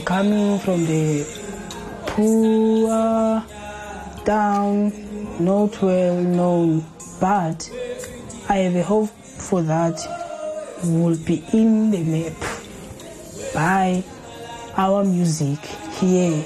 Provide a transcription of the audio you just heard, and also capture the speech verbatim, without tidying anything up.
coming from the poor, down, not well known, but I have a hope for that we will be in the map by our music here